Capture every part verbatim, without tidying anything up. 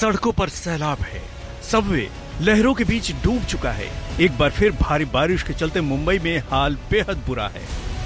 सड़कों पर सैलाब है, सबवे लहरों के बीच डूब चुका है। एक बार फिर भारी बारिश के चलते मुंबई में हाल बेहद बुरा है।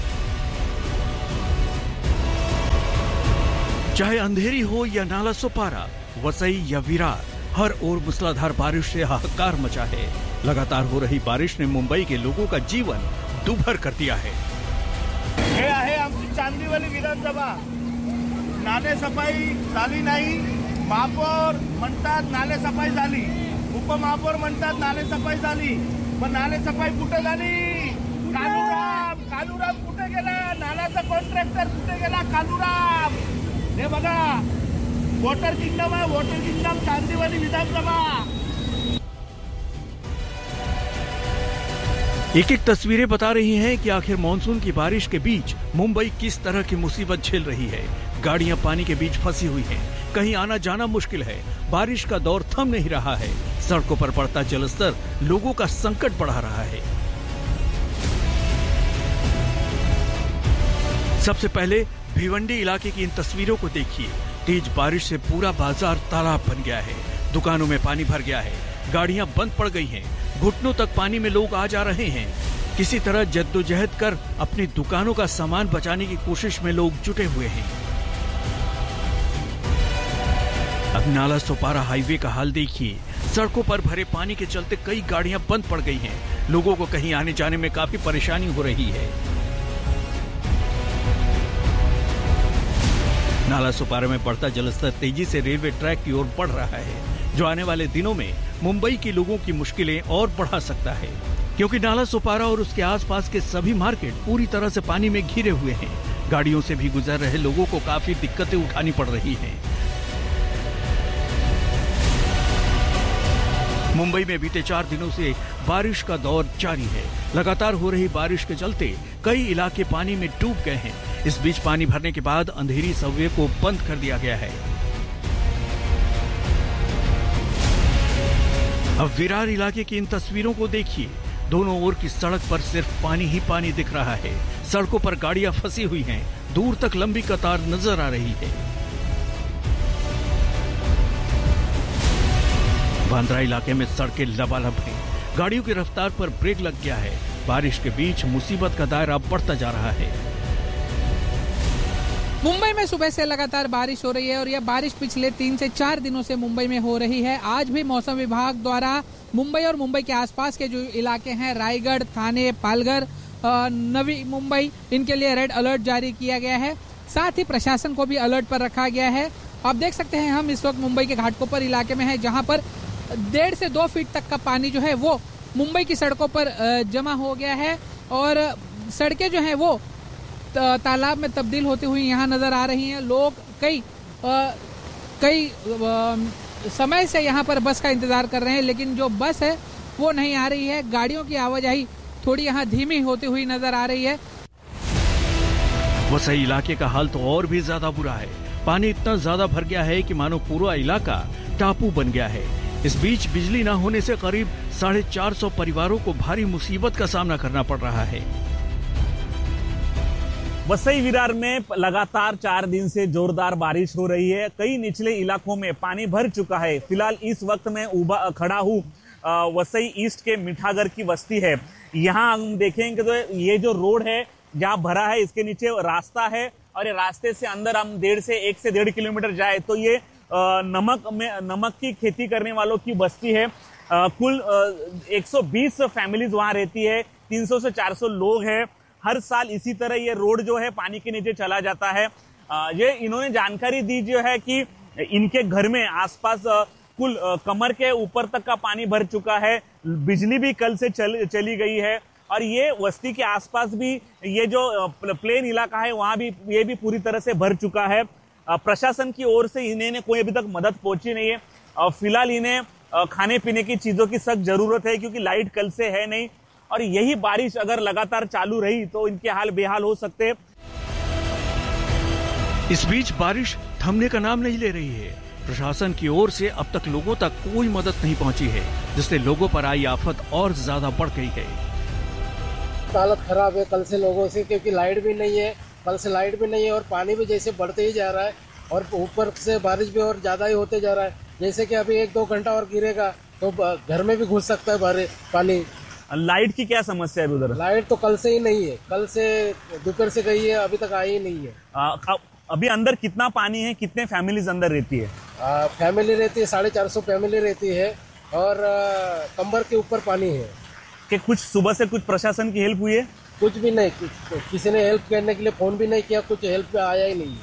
चाहे अंधेरी हो या नाला सोपारा, वसई या विरार, हर ओर मूसलाधार बारिश से हाहाकार मचा है। लगातार हो रही बारिश ने मुंबई के लोगों का जीवन दुभर कर दिया है। हे आहे आमची चांदीवली विधानसभा, नाले सफाई झाली नाही। महापौर म्हणतात नाले सफाई झाली, उपमहापौर म्हणतात नाले सफाई झाली, पण नाले सफाई कुठे झाली? कालूराम कालूराम कुठे गेला? नाल्याचा कॉन्ट्रॅक्टर कुठे गेला? कालूराम हे बघा, वॉटर किंगडम आहे, वॉटर किंगडम चांदीवली विधानसभा। एक एक तस्वीरें बता रही हैं कि आखिर मानसून की बारिश के बीच मुंबई किस तरह की मुसीबत झेल रही है। गाड़ियां पानी के बीच फंसी हुई हैं, कहीं आना जाना मुश्किल है। बारिश का दौर थम नहीं रहा है। सड़कों पर बढ़ता जलस्तर लोगों का संकट बढ़ा रहा है। सबसे पहले भिवंडी इलाके की इन तस्वीरों को देखिए। तेज बारिश से पूरा बाजार तालाब बन गया है। दुकानों में पानी भर गया है, गाड़ियां बंद पड़ गई हैं, घुटनों तक पानी में लोग आ जा रहे हैं। किसी तरह जद्दोजहद कर अपनी दुकानों का सामान बचाने की कोशिश में लोग जुटे हुए हैं। अब नाला सोपारा हाईवे का हाल देखिए। सड़कों पर भरे पानी के चलते कई गाड़ियां बंद पड़ गई हैं। लोगों को कहीं आने जाने में काफी परेशानी हो रही है। नाला सोपारा में बढ़ता जलस्तर तेजी से रेलवे ट्रैक की ओर बढ़ रहा है, जो आने वाले दिनों में मुंबई के लोगों की मुश्किलें और बढ़ा सकता है, क्योंकि नाला सोपारा और उसके आसपास के सभी मार्केट पूरी तरह से पानी में घिरे हुए हैं। गाड़ियों से भी गुजर रहे लोगों को काफी दिक्कतें उठानी पड़ रही हैं। मुंबई में बीते चार दिनों से बारिश का दौर जारी है। लगातार हो रही बारिश के चलते कई इलाके पानी में डूब गए हैं। इस बीच पानी भरने के बाद अंधेरी सबवे को बंद कर दिया गया है। अब विरार इलाके की इन तस्वीरों को देखिए। दोनों ओर की सड़क पर सिर्फ पानी ही पानी दिख रहा है। सड़कों पर गाड़ियां फंसी हुई हैं, दूर तक लंबी कतार नजर आ रही है। बांद्रा इलाके में सड़कें लबालब हैं, गाड़ियों की रफ्तार पर ब्रेक लग गया है। बारिश के बीच मुसीबत का दायरा बढ़ता जा रहा है। मुंबई में सुबह से लगातार बारिश हो रही है और यह बारिश पिछले तीन से चार दिनों से मुंबई में हो रही है। आज भी मौसम विभाग द्वारा मुंबई और मुंबई के आसपास के जो इलाके हैं, रायगढ़, थाने, पालघर, नवी मुंबई, इनके लिए रेड अलर्ट जारी किया गया है। साथ ही प्रशासन को भी अलर्ट पर रखा गया है। आप देख सकते हैं, हम इस वक्त मुंबई के घाटकोपर इलाके में हैं, जहां पर डेढ़ से दो फीट तक का पानी जो है वो मुंबई की सड़कों पर जमा हो गया है और सड़कें जो हैं वो तालाब में तब्दील होती हुई यहाँ नजर आ रही हैं। लोग कई आ, कई आ, समय से यहाँ पर बस का इंतजार कर रहे हैं, लेकिन जो बस है वो नहीं आ रही है। गाड़ियों की आवाजाही थोड़ी यहाँ धीमी होती हुई नजर आ रही है। वसई इलाके का हाल तो और भी ज्यादा बुरा है। पानी इतना ज्यादा भर गया है कि मानो पूरा इलाका टापू बन गया है। इस बीच बिजली न होने से करीब साढ़े चार सौ परिवारों को भारी मुसीबत का सामना करना पड़ रहा है। वसई विरार में लगातार चार दिन से जोरदार बारिश हो रही है। कई निचले इलाकों में पानी भर चुका है। फिलहाल इस वक्त मैं उबा खड़ा हूँ वसई ईस्ट के मिठागर की बस्ती है। यहाँ हम देखेंगे तो ये जो रोड है जहाँ भरा है, इसके नीचे रास्ता है और ये रास्ते से अंदर हम डेढ़ से एक से डेढ़ किलोमीटर जाए तो ये नमक में नमक की खेती करने वालों की बस्ती है। कुल एक सौ बीस फैमिलीज वहाँ रहती है, तीन सौ से चार सौ लोग हैं। हर साल इसी तरह ये रोड जो है पानी के नीचे चला जाता है। ये इन्होंने जानकारी दी जो है कि इनके घर में आसपास कुल कमर के ऊपर तक का पानी भर चुका है। बिजली भी कल से चल, चली गई है और ये बस्ती के आसपास भी ये जो प्लेन इलाका है वहाँ भी ये भी पूरी तरह से भर चुका है। प्रशासन की ओर से इन्हें कोई अभी तक मदद पहुंची नहीं है। फिलहाल इन्हें खाने पीने की चीजों की सख्त जरूरत है, क्योंकि लाइट कल से है नहीं और यही बारिश अगर लगातार चालू रही तो इनके हाल बेहाल हो सकते। इस बीच बारिश थमने का नाम नहीं ले रही है। प्रशासन की ओर से अब तक लोगों तक कोई मदद नहीं पहुंची है, जिससे लोगों पर आई आफत और ज्यादा बढ़ गई है। हालत खराब है कल से लोगों से, क्योंकि लाइट भी नहीं है। कल से लाइट भी नहीं है और पानी भी जैसे बढ़ते ही जा रहा है। और ऊपर से बारिश भी और ज्यादा ही होते जा रहा है। जैसे कि अभी एक दो घंटा और गिरेगा तो घर में भी घुस सकता है बारिश पानी। लाइट की क्या समस्या है उधर? लाइट तो कल से ही नहीं है, कल से दोपहर से गई है, अभी तक आई ही नहीं है। आ, अभी अंदर कितना पानी है, कितने फैमिलीज अंदर रहती है? आ, फैमिली रहती है, साढ़े चार सौ फैमिली रहती है और आ, कमर के ऊपर पानी है। कि कुछ सुबह से कुछ प्रशासन की हेल्प हुई है? कुछ भी नहीं, कुछ, किसी ने हेल्प करने के लिए फोन भी नहीं किया, कुछ हेल्प आया ही नहीं।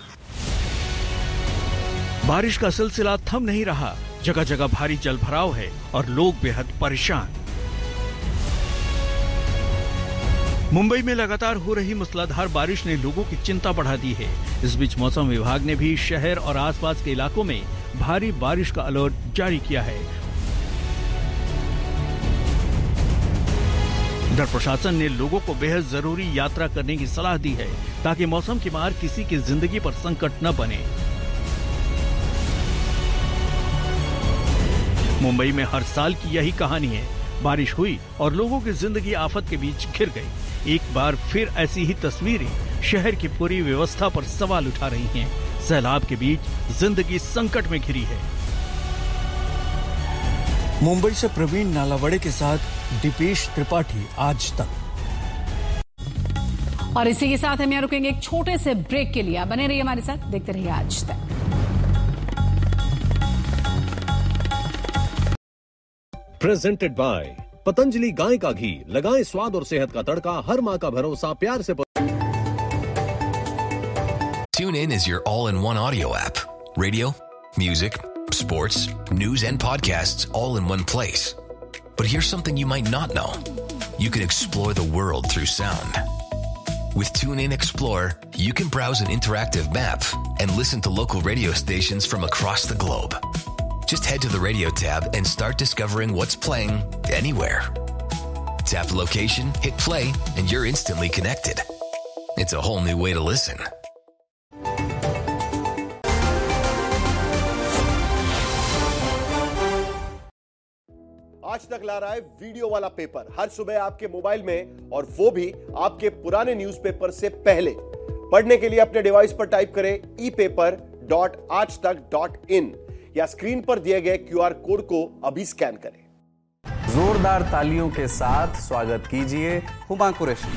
बारिश का सिलसिला थम नहीं रहा, जगह जगह भारी जल भराव है और लोग बेहद परेशान। मुंबई में लगातार हो रही मूसलाधार बारिश ने लोगों की चिंता बढ़ा दी है। इस बीच मौसम विभाग ने भी शहर और आसपास के इलाकों में भारी बारिश का अलर्ट जारी किया है। इधर प्रशासन ने लोगों को बेहद जरूरी यात्रा करने की सलाह दी है ताकि मौसम की मार किसी की जिंदगी पर संकट न बने। मुंबई में हर साल की यही कहानी है, बारिश हुई और लोगों की जिंदगी आफत के बीच घिर गई। एक बार फिर ऐसी ही तस्वीरें शहर की पूरी व्यवस्था पर सवाल उठा रही हैं। सैलाब के बीच जिंदगी संकट में घिरी है। मुंबई से प्रवीण नालावड़े के साथ दीपेश त्रिपाठी, आज तक। और इसी के साथ हम यहाँ रुकेंगे एक छोटे से ब्रेक के लिए। बने रहिए हमारे साथ, देखते रहिए आज तक। प्रेजेंटेड बाय पतंजलि गाय का घी, लगाएं स्वाद और सेहत का तड़का, हर माँ का भरोसा, प्यार से। TuneIn is your all-in-one audio app. Radio, music, sports, news, and podcasts all in one place. But here's something you might not know. You can explore the world through sound. With TuneIn Explore, you can browse an interactive map and listen to local radio stations from across the globe. Just head to the radio tab and start discovering what's playing anywhere. Tap the location, hit play, and you're instantly connected. It's a whole new way to listen. आज तक ला रहा है video वाला paper हर सुबह आपके mobile में, और वो भी आपके पुराने न्यूज़पेपर से पहले। पढ़ने के लिए अपने डिवाइस पर टाइप करें ई पेपर डॉट आज तक डॉट इन या स्क्रीन पर दिए गए क्यूआर कोड को अभी स्कैन करें। जोरदार तालियों के साथ स्वागत कीजिए हुमा कुरैशी।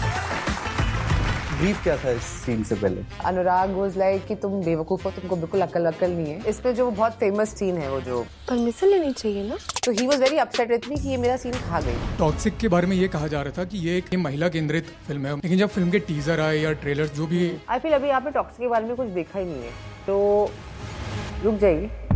ब्रीफ क्या था इस सीन से पहले? अनुराग वाज लाइक कि तुम बेवकूफ हो, तुमको बिल्कुल अकल अकल नहीं है। इसमें जो बहुत फेमस सीन है, वो जो परमिशन लेनी चाहिए ना, तो he was very upset with me कि ये मेरा सीन खा गई। टॉक्सिक के बारे में ये कहा जा रहा था कि ये एक महिला केंद्रित फिल्म है, लेकिन जब फिल्म के टीजर आए या ट्रेलर जो भी, आई फील अभी आपने टॉक्सिक के बारे में कुछ देखा ही नहीं है, तो रुक जाइए।